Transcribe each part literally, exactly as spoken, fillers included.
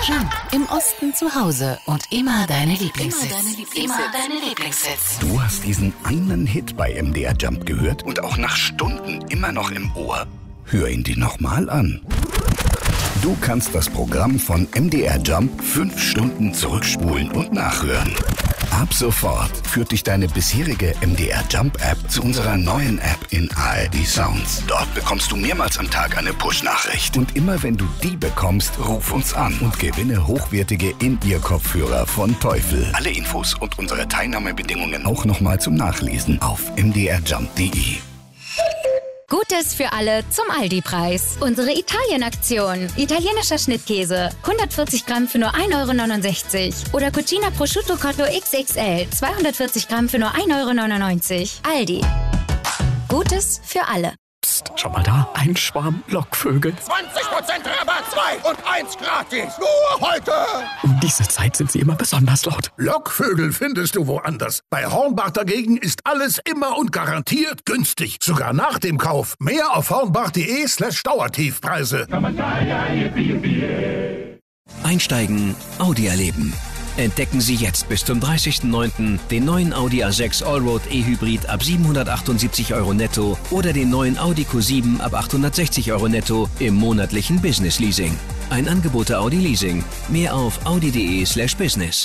Jump. Im Osten zu Hause und immer deine Lieblingshits. Immer deine Lieblingshits. Du hast diesen einen Hit bei M D R Jump gehört und auch nach Stunden immer noch im Ohr. Hör ihn dir nochmal an. Du kannst das Programm von M D R Jump fünf Stunden zurückspulen und nachhören. Ab sofort führt dich deine bisherige M D R Jump App zu unserer neuen App in A R D Sounds. Dort bekommst du mehrmals am Tag eine Push-Nachricht. Und immer wenn du die bekommst, ruf uns an und gewinne hochwertige In-Ear-Kopfhörer von Teufel. Alle Infos und unsere Teilnahmebedingungen auch nochmal zum Nachlesen auf m d r jump punkt d e. Gutes für alle zum Aldi-Preis. Unsere Italien-Aktion. Italienischer Schnittkäse. hundertvierzig Gramm für nur ein Euro neunundsechzig. Oder Cucina Prosciutto Cotto X X L. zweihundertvierzig Gramm für nur ein Euro neunundneunzig. Aldi. Gutes für alle. Psst, schau mal da. Ein Schwarm Lockvögel. zwanzig Prozent Rabatt, zwei und eins gratis. Nur heute. Um diese Zeit sind sie immer besonders laut. Lockvögel findest du woanders. Bei Hornbach dagegen ist alles immer und garantiert günstig. Sogar nach dem Kauf. Mehr auf hornbach.de slash Dauertiefpreise. Einsteigen, Audi erleben. Entdecken Sie jetzt bis zum dreißigsten neunten den neuen Audi A sechs Allroad E-Hybrid ab siebenhundertachtundsiebzig Euro netto oder den neuen Audi Q sieben ab achthundertsechzig Euro netto im monatlichen Business Leasing. Ein Angebot der Audi Leasing. Mehr auf audi.de slash business.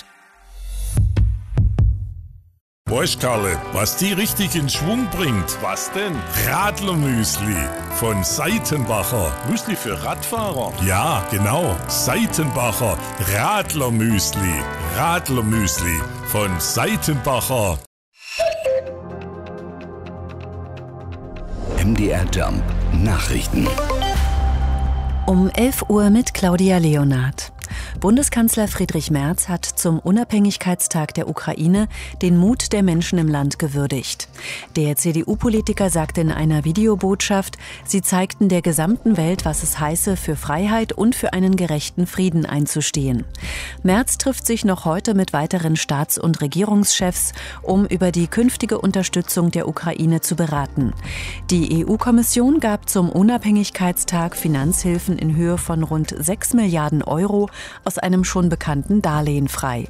Weißt Karle, was die richtig in Schwung bringt? Was denn? Radlermüsli von Seitenbacher. Müsli für Radfahrer? Ja, genau. Seitenbacher Radlermüsli. Radlermüsli von Seitenbacher. M D R Jump Nachrichten. Um elf Uhr mit Claudia Leonard. Bundeskanzler Friedrich Merz hat zum Unabhängigkeitstag der Ukraine den Mut der Menschen im Land gewürdigt. Der C D U-Politiker sagte in einer Videobotschaft, sie zeigten der gesamten Welt, was es heiße, für Freiheit und für einen gerechten Frieden einzustehen. Merz trifft sich noch heute mit weiteren Staats- und Regierungschefs, um über die künftige Unterstützung der Ukraine zu beraten. Die E U-Kommission gab zum Unabhängigkeitstag Finanzhilfen in Höhe von rund sechs Milliarden Euro aus einem schon bekannten Darlehen frei.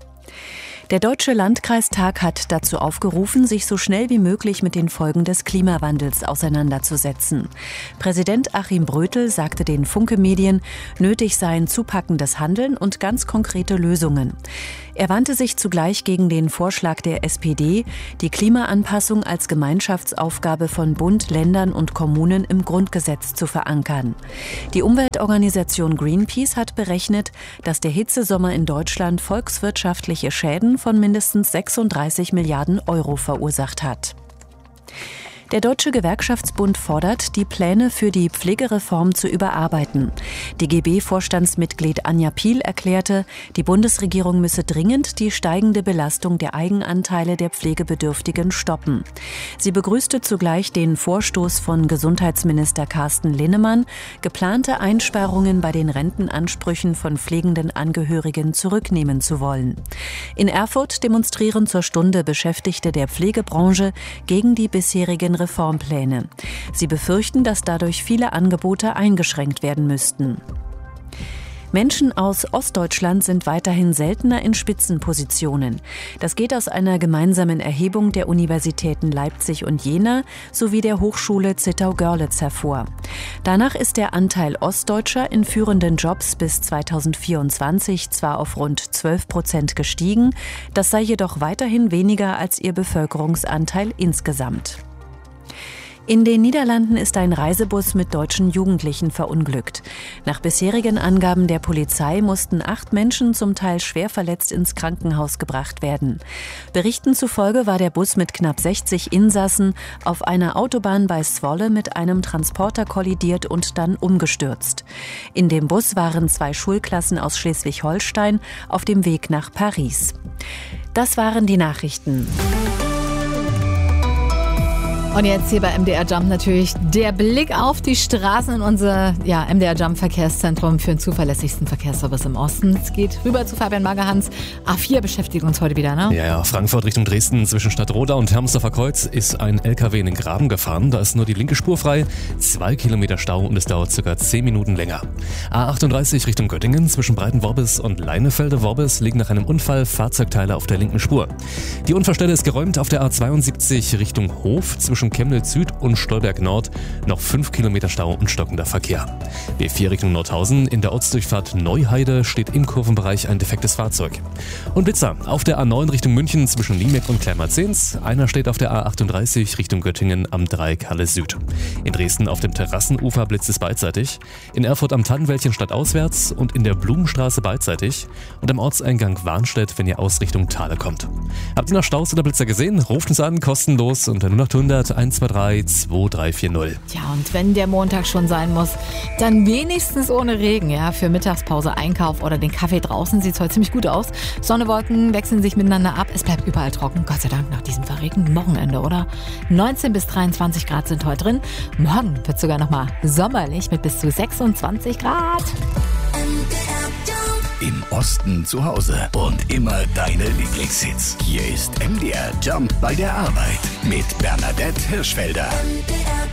Der Deutsche Landkreistag hat dazu aufgerufen, sich so schnell wie möglich mit den Folgen des Klimawandels auseinanderzusetzen. Präsident Achim Brötel sagte den Funke-Medien, nötig seien zupackendes Handeln und ganz konkrete Lösungen. Er wandte sich zugleich gegen den Vorschlag der S P D, die Klimaanpassung als Gemeinschaftsaufgabe von Bund, Ländern und Kommunen im Grundgesetz zu verankern. Die Umweltorganisation Greenpeace hat berechnet, dass der Hitzesommer in Deutschland volkswirtschaftliche Schäden von mindestens sechsunddreißig Milliarden Euro verursacht hat. Der Deutsche Gewerkschaftsbund fordert, die Pläne für die Pflegereform zu überarbeiten. D G B-Vorstandsmitglied Anja Piel erklärte, die Bundesregierung müsse dringend die steigende Belastung der Eigenanteile der Pflegebedürftigen stoppen. Sie begrüßte zugleich den Vorstoß von Gesundheitsminister Carsten Linnemann, geplante Einsparungen bei den Rentenansprüchen von pflegenden Angehörigen zurücknehmen zu wollen. In Erfurt demonstrieren zur Stunde Beschäftigte der Pflegebranche gegen die bisherigen Reformpläne. Sie befürchten, dass dadurch viele Angebote eingeschränkt werden müssten. Menschen aus Ostdeutschland sind weiterhin seltener in Spitzenpositionen. Das geht aus einer gemeinsamen Erhebung der Universitäten Leipzig und Jena sowie der Hochschule Zittau-Görlitz hervor. Danach ist der Anteil Ostdeutscher in führenden Jobs bis zweitausendvierundzwanzig zwar auf rund zwölf Prozent gestiegen, das sei jedoch weiterhin weniger als ihr Bevölkerungsanteil insgesamt. In den Niederlanden ist ein Reisebus mit deutschen Jugendlichen verunglückt. Nach bisherigen Angaben der Polizei mussten acht Menschen zum Teil schwer verletzt ins Krankenhaus gebracht werden. Berichten zufolge war der Bus mit knapp sechzig Insassen auf einer Autobahn bei Zwolle mit einem Transporter kollidiert und dann umgestürzt. In dem Bus waren zwei Schulklassen aus Schleswig-Holstein auf dem Weg nach Paris. Das waren die Nachrichten. Und jetzt hier bei M D R Jump natürlich der Blick auf die Straßen in unser ja, M D R Jump Verkehrszentrum für den zuverlässigsten Verkehrsservice im Osten. Es geht rüber zu Fabian Magerhans. A vier beschäftigt uns heute wieder, ne? Ja, ja, Frankfurt Richtung Dresden zwischen Stadtroda und Hermsdorfer Kreuz ist ein L K W in den Graben gefahren. Da ist nur die linke Spur frei, zwei Kilometer Stau und es dauert circa zehn Minuten länger. A achtunddreißig Richtung Göttingen zwischen Breitenworbis und Leinefelde-Worbis liegen nach einem Unfall Fahrzeugteile auf der linken Spur. Die Unfallstelle ist geräumt auf der A zweiundsiebzig Richtung Hof zwischen Chemnitz Süd und Stolberg Nord, noch fünf Kilometer Stau und stockender Verkehr. B vier Richtung Nordhausen, in der Ortsdurchfahrt Neuheide steht im Kurvenbereich ein defektes Fahrzeug. Und Blitzer auf der A neun Richtung München zwischen Liemeck und Kleinmarzens, einer steht auf der A achtunddreißig Richtung Göttingen am Dreieck Halle Süd. In Dresden auf dem Terrassenufer blitzt es beidseitig, in Erfurt am Tannenwäldchen stadtauswärts und in der Blumenstraße beidseitig und am Ortseingang Warnstedt, wenn ihr aus Richtung Thale kommt. Habt ihr noch Staus oder Blitzer gesehen? Ruft uns an, kostenlos unter null acht hundert eins zwei drei zwei drei vier null. Ja, und wenn der Montag schon sein muss, dann wenigstens ohne Regen, ja. Für Mittagspause, Einkauf oder den Kaffee draußen sieht es heute ziemlich gut aus. Sonne, Wolken wechseln sich miteinander ab. Es bleibt überall trocken, Gott sei Dank nach diesem verregneten Wochenende, oder? neunzehn bis dreiundzwanzig Grad sind heute drin. Morgen wird sogar noch mal sommerlich mit bis zu sechsundzwanzig Grad. Im Osten zu Hause und immer deine Lieblingshits. Hier ist M D R Jump bei der Arbeit mit Bernadette Hirschfelder.